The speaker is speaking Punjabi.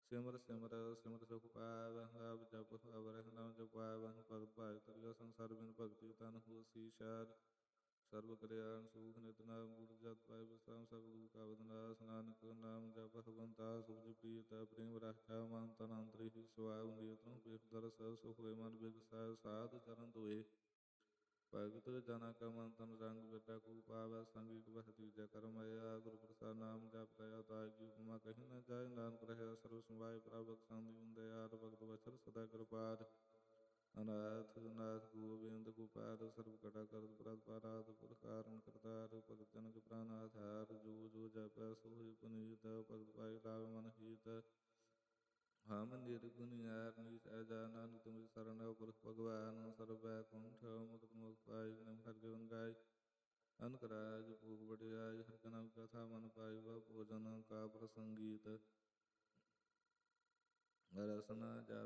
ਸਿਮਰ ਸਿਮਰ ਸਿਮਰ ਸੁਖ ਪਾਵੈ, ਆਪ ਜਪ ਅਵਰਹ ਨਾਮ ਜਪਾਵੈ। ਭਗਤ ਭਾਗ ਤਰਿਆ ਸੰਸਾਰ ਬਿਨ ਭਗਤੀ ਤਨ ਹੋਸੀ ਸ਼ਾਰ। ਸਰਬ ਕਲਿਆਣ ਸੁਖ ਨਿਤ ਨਾਮ ਗੁਰ ਜਤ ਪਾਇ ਬਸਰਾਮ। ਸਭ ਦੁਖ ਕਾਵਦ ਨਾਸ, ਨਾਨਕ ਨਾਮ ਜਪਤ ਬੰਤਾ। ਸੁਜ ਪ੍ਰੀਤ ਪ੍ਰੇਮ ਰਾਖਾ ਮਨ ਤਨ ਅੰਤਰ ਹੀ ਸੁਆਉ। ਨੇਤਰੰ ਵੇਖ ਦਰਸ ਸੁਖ ਹੋਇ ਮਨ ਬਿਗਸੈ। ਸਾਧ ਚਰਨ ਧੋਏ ਭਗਤ ਜਨਾ ਕਾ ਮਨ ਤਨ ਰੰਗ। ਬਿਰਲਾ ਕੋ ਪਾਵੈ ਸੰਗ ਇਕ ਬਹਿ ਤੀਜੈ ਕਰਮ ਆਇਆ। ਗੁਰ ਪ੍ਰਸਾਦ ਨਾਮ ਜਪ ਦਇਆ ਤਾਗੀ ਉਪਮਾ ਕਹੀ ਨ ਜਾਇ। ਨਾਨਕ ਰਹਿਆ ਸਰਬ ਸਮਾਇ ਪ੍ਰਭ ਬਖਸ਼ੰਦੀ ਦਇਆਲ। ਭਗਤ ਵਛਲ ਸਦਾ ਕਿਰਪਾਲ। ਅਨਾਥ ਨਾਥ ਗੋਬਿੰਦ ਗੋਪਾਲ। ਸਰਬ ਘਟਾ ਕਰਤ ਪ੍ਰਦ ਪਾਰਾਤ। ਪੁਰਖ ਕਾਰਨ ਕਰਤਾਰ ਭਗਤ ਜਨਕ ਪ੍ਰਾਨ ਆਧਾਰ। ਜੋ ਜੋ ਜਪੈ ਸੋਹਿ ਪੁਨੀਤ। ਭਗਤ ਪਾਈ ਲਾਭ ਮਨ ਹੀਤ। ਹਮ ਨਿਰਗੁਣ ਯਾਰ ਨੀਚ ਐਜਾ। ਨਾਨਕ ਤੁਮਰੀ ਸਰਣ ਪੁਰਖ ਭਗਵਾਨ। ਸਰਬ ਬੈਕੁੰਠ ਮੁਕਤ ਮੁਕਤ ਪਾਈ। ਨਿਮ ਹਰਿ ਗੁਣ ਗਾਈ ਅਨਕ ਰਾਜ ਭੋਗ ਵਡਿਆਈ। ਹਰਿ ਕਾ ਨਾਮ ਕਥਾ ਮਨ ਪਾਈ। ਵਹ ਭੋਜਨ ਕਾ ਪ੍ਰਸੰਗੀਤ। ਰਸਨਾ ਜਾ